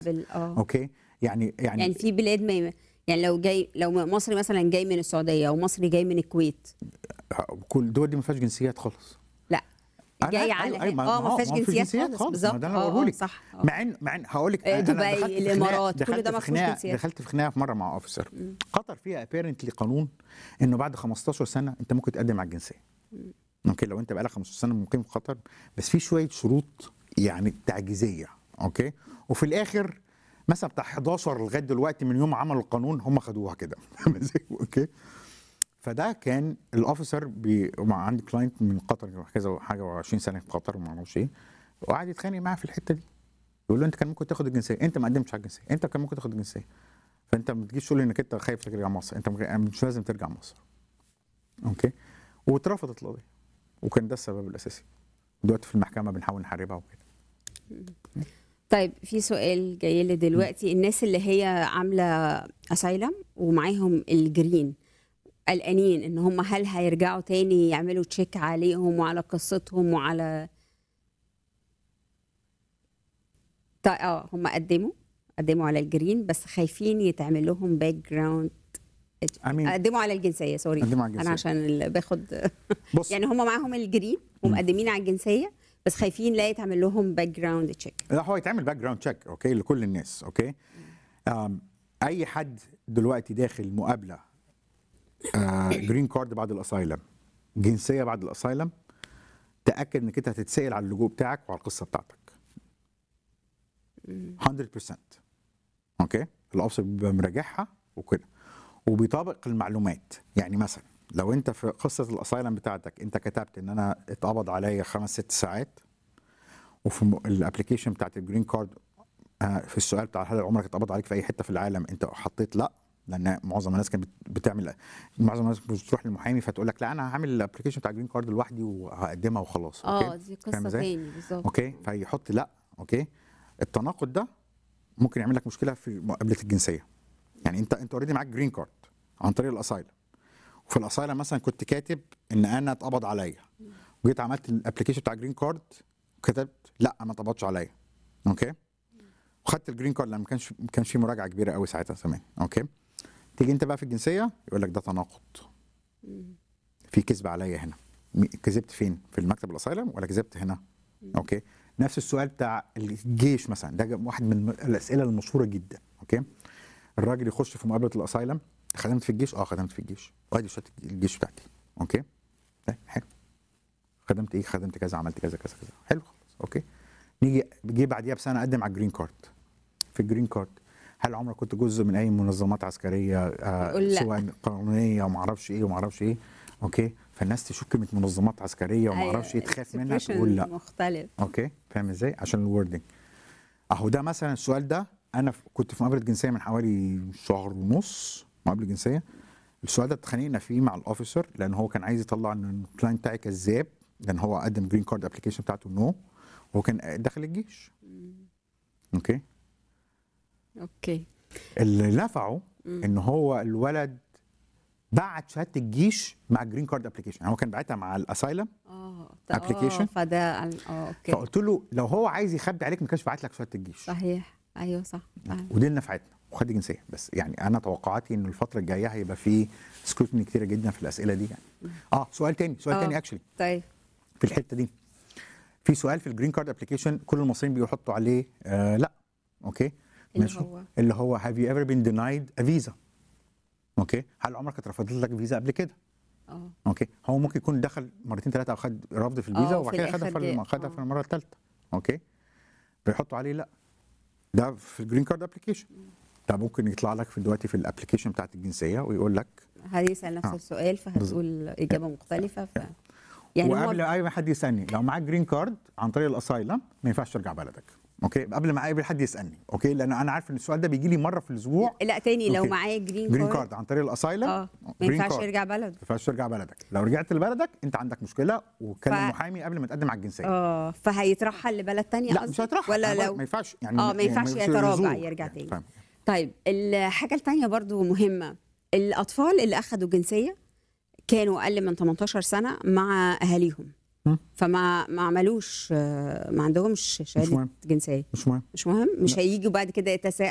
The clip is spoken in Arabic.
اوكي. يعني في بلاد ما يعني لو مصري مثلا جاي من السعوديه او مصري جاي من الكويت، كل دول دي ما فيهاش جنسيات خالص. لا جاي على ما فيهاش جنسيات خالص ما ده انا بقوله لك. صح. مع ان هقول لك دبي الامارات كل ده ما فيهوش جنسيات. دخلت في خناقه في مره مع اوفيسر. قطر فيها ابيرنتلي قانون انه بعد 15 سنه انت ممكن تقدم على الجنسيه. ممكن لو انت بقالك 15 سنه مقيم في قطر، بس في شويه شروط يعني تعجيزيه. اوكي. وفي الاخر مثلا بتاع 11 لغايه دلوقتي من يوم عملوا القانون هم خدوها كده. اوكي. فده كان الاوفيسر عندي كلاينت من قطر كذا حاجه و20 سنه في قطر وما اعرفش ايه، وقعد يتخانق معاه في الحته دي. يقول له انت كان ممكن تاخد الجنسيه، انت ما قدمتش على الجنسيه، انت كان ممكن تاخد الجنسيه، فانت ما تجيش تقول لي انك انت خايف ترجع مصر، انت مش لازم ترجع مصر. اوكي. واترفضت القضيه، وكان ده السبب الاساسي. دلوقتي في المحكمه بنحاول نحاربها وكده. طيب في سؤال جاي لي دلوقتي، الناس اللي هي عامله اسايلم ومعاهم الجرين قلقانين ان هم هل هيرجعوا تاني يعملوا تشيك عليهم وعلى قصتهم وعلى هم قدموا على الجرين بس خايفين يتعمل لهم باك جراوند. قدموا على الجنسيه سوري انا عشان اللي باخد يعني هم معاهم الجرين ومقدمين على الجنسيه بس خايفين لا يتعمل لهم باك جراوند تشيك. لا هو يتعمل باك جراوند تشيك اوكي لكل الناس. اوكي. اي حد دلوقتي داخل مقابله جرين كارد بعد الاسايلم، جنسيه بعد الاسايلم، تاكد انك انت هتتسال على اللجوء بتاعك وعلى القصه بتاعتك 100%. اوكي. الافصل بيبقى مراجعها وكده وبيطابق المعلومات. يعني مثلا لو انت في قصه الاسايلم بتاعتك انت كتبت ان انا اتقبض عليا 5-6 ساعات، وفي الابلكيشن بتاعت الجرين كارد في السؤال بتاع هل عمرك اتقبض عليك في اي حته في العالم انت حطيت لا، لان معظم الناس كانت بتعمل، معظم الناس بتروح للمحامي فتقول لك لا انا هعمل الابلكيشن بتاع الجرين كارد لوحدي وهقدمها وخلاص. اوكي. دي قصه ثانيه بالظبط. اوكي. فيحط لا. اوكي. التناقض ده ممكن يعمل لك مشكله في مقابله الجنسيه. يعني انت اوريدي معاك جرين كارد عن طريق الاسايلم، وفي الاسايلم مثلا كنت كاتب ان انا اتقبض عليا، وجيت عملت الابلكيشن بتاع الجرين كارد وكتبت لا ما اتقبضش عليا. اوكي. وخدت الجرين كارد لان ما كانش في مراجعه كبيره قوي ساعتها زمان. اوكي. تيجي انت بقى في الجنسيه يقول لك ده تناقض، في كذب عليا هنا. كذبت فين؟ في المكتب الاسايلم ولا كذبت هنا؟ اوكي. نفس السؤال بتاع الجيش مثلا، ده واحد من الاسئله المشهوره جدا. اوكي. الراجل يخش في مقابله الاسايلم، خدمت في الجيش؟ خدمت في الجيش، وادي شهاده الجيش بتاعتي. اوكي. حلو. خدمت ايه؟ خدمت كذا، عملت كذا كذا كذا. حلو خلاص. اوكي. جه بعديها بسنه اقدم على الجرين كارد. في الجرين كارد هل عمرك كنت جزء من اي منظمات عسكريه سواء قانونيه وما اعرفش ايه وما اعرفش ايه؟ اوكي. فالناس تشوف كلمه منظمات عسكريه وما اعرفش ايه تخاف منها تقول لا. مختلف. اوكي. فاهم ازاي؟ عشان الوردنج. اهو ده مثلا السؤال ده انا كنت في مقابله جنسيه من حوالي شهر ونص، مقابله جنسيه. السؤال ده اتخانقنا فيه مع الاوفيسر لان هو كان عايز يطلع ان الكلاينت بتاعي كذاب، لان هو قدم جرين كارد ابلكيشن بتاعته نو وهو كان داخل الجيش. اوكي. اللي نفعه ان هو الولد بعت شهاده الجيش مع الجرين كارد ابلكيشن، هو كان باعتها مع الاسايلم ابلكيشن. فده اوكي. فقلت له لو هو عايز يخبي عليك ما كانش باعت لك شهاده الجيش. صحيح. ايوه صح. ودي اللي نفعتنا وخد جنسيه. بس يعني انا توقعاتي ان الفتره الجايه هيبقى في سكروتني كتيره جدا في الاسئله دي يعني. سؤال تاني اكشلي. طيب في الحته دي في سؤال في الجرين كارد ابلكيشن كل المصريين بيحطوا عليه لا. اوكي. اللي هو have you ever been denied a visa؟ اوكي. هل عمرك اترفضت لك فيزا قبل كده؟ اوكي. هو ممكن يكون دخل مرتين ثلاثه وخد رفض في الفيزا وبعد كده خدها في المره الثالثه. اوكي. بيحطوا عليه لا. ده في الجرين كارد ابلكيشن. ده ممكن يطلع لك في دلوقتي في الابلكيشن بتاعت الجنسيه ويقول لك هيسال نفس السؤال فهتقول اجابه مختلفه. يعني وقبل اي حد يسالني لو معاك جرين كارد عن طريق الاسايلم ما ينفعش ترجع بلدك. اوكي. قبل ما اي حد يسالني. اوكي. لان انا عارف ان السؤال ده بيجي لي مره في الاسبوع. لا تاني لو معايا جرين كارد عن طريق الاسايلم ما ينفعش يرجع بلده. ما ينفعش ترجع بلدك. لو رجعت لبلدك انت عندك مشكله وكلم محامي قبل ما تقدم على الجنسيه. فهيترحل لبلد ثانيه. لا مش هيترحل ولا لو ما ينفعش يعني ما ينفعش يتراجع يرجع تاني. طيب الحاجه الثانيه برضو مهمه، الاطفال اللي اخذوا جنسيه كانوا اقل من 18 سنه مع اهاليهم فما عملوش، ما عندهمش شهاده مهم. جنسيه. مش مهم. مش مهم، مش هييجوا بعد كده